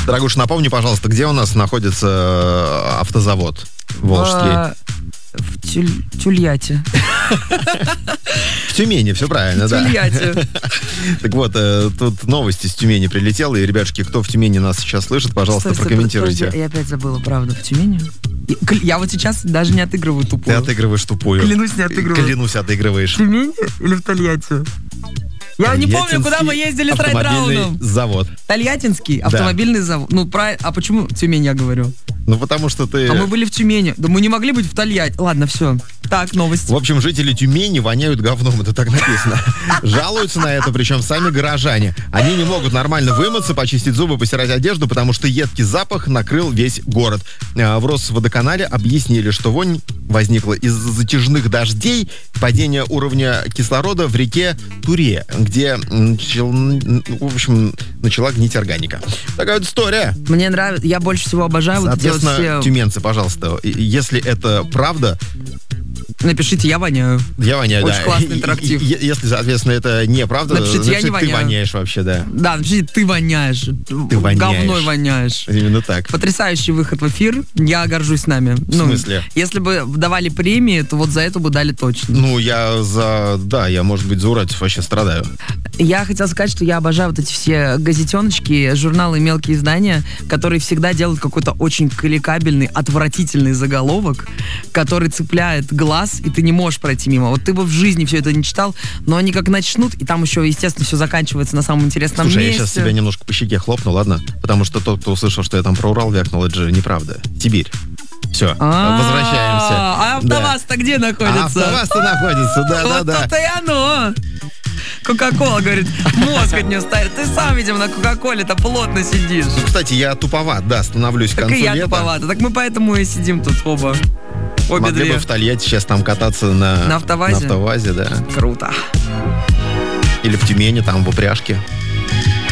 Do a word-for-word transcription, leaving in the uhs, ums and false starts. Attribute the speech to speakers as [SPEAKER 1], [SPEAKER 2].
[SPEAKER 1] Дорогуша, напомни, пожалуйста, где у нас находится автозавод волжский?
[SPEAKER 2] В Тюль... Тюльятте.
[SPEAKER 1] В Тюмени, все правильно, да.
[SPEAKER 2] В Тюльятте.
[SPEAKER 1] Так вот, тут новости с Тюмени прилетела, и, ребятушки, кто в Тюмени нас сейчас слышит, пожалуйста,
[SPEAKER 2] Стой,
[SPEAKER 1] прокомментируйте.
[SPEAKER 2] подожди, я опять забыла, правда, в Тюмени? Я вот сейчас даже не отыгрываю тупую.
[SPEAKER 1] Ты отыгрываешь тупую.
[SPEAKER 2] Клянусь, не отыгрываю.
[SPEAKER 1] Клянусь, отыгрываешь.
[SPEAKER 2] В Тюмени или в Тольятти? Я не помню, куда мы ездили с райдрауном.
[SPEAKER 1] Завод.
[SPEAKER 2] Тольяттинский автомобильный завод. Ну, про... а почему Тюмень я говорю?
[SPEAKER 1] Ну, потому что ты...
[SPEAKER 2] А мы были в Тюмени. Да мы не могли быть в Тольятти. Ладно, все. Так, новости.
[SPEAKER 1] В общем, жители Тюмени воняют говном, это так написано. Жалуются на это, причем сами горожане. Они не могут нормально вымыться, почистить зубы, постирать одежду, потому что едкий запах накрыл весь город. В Росводоканале объяснили, что вонь возникла из-за затяжных дождей, падения уровня кислорода в реке Туре, где начал, в общем, начала гнить органика. Такая вот история.
[SPEAKER 2] Мне нравится, я больше всего обожаю вот эти вот все...
[SPEAKER 1] Тюменцы, пожалуйста, если это правда...
[SPEAKER 2] Напишите, я воняю.
[SPEAKER 1] Я воняю,
[SPEAKER 2] Очень
[SPEAKER 1] да.
[SPEAKER 2] классный интерактив.
[SPEAKER 1] Если, соответственно, это неправда,
[SPEAKER 2] напишите,
[SPEAKER 1] значит,
[SPEAKER 2] я не воняю.
[SPEAKER 1] Ты воняешь вообще, да.
[SPEAKER 2] Да, напишите, ты воняешь.
[SPEAKER 1] Ты воняешь.
[SPEAKER 2] Говной воняешь.
[SPEAKER 1] Именно так.
[SPEAKER 2] Потрясающий выход в эфир. Я горжусь нами.
[SPEAKER 1] В
[SPEAKER 2] ну,
[SPEAKER 1] смысле?
[SPEAKER 2] Если бы давали премии, то вот за это бы дали точно.
[SPEAKER 1] Ну, я за... Да, я, может быть, за уральцев вообще страдаю.
[SPEAKER 2] Я хотела сказать, что я обожаю вот эти все газетеночки, журналы и мелкие издания, которые всегда делают какой-то очень кликабельный, отвратительный заголовок, который цепляет глаз, и ты не можешь пройти мимо. Вот ты бы в жизни все это не читал, но они как начнут, и там еще, естественно, все заканчивается на самом интересном
[SPEAKER 1] Слушай,
[SPEAKER 2] месте.
[SPEAKER 1] я сейчас себя немножко по щеке хлопну, ладно? Потому что тот, кто услышал, что я там про Урал вякнул, это же неправда. Сибирь. Все, возвращаемся.
[SPEAKER 2] А АвтоВАЗ-то где находится?
[SPEAKER 1] АвтоВАЗ-то находится, да-да-да.
[SPEAKER 2] Вот это и оно. Кока-кола, говорит, мозг от нее ставит. Ты сам, видимо, на Кока-Коле-то плотно сидишь.
[SPEAKER 1] Ну, кстати, я туповат, да, становлюсь к
[SPEAKER 2] так
[SPEAKER 1] концу
[SPEAKER 2] и я
[SPEAKER 1] лета.
[SPEAKER 2] туповата. Так мы поэтому и сидим тут оба. Обе
[SPEAKER 1] Могли
[SPEAKER 2] две.
[SPEAKER 1] бы в Тольятти сейчас там кататься на...
[SPEAKER 2] На АвтоВАЗе?
[SPEAKER 1] На АвтоВАЗе, да.
[SPEAKER 2] Круто.
[SPEAKER 1] Или в Тюмени, там в упряжке.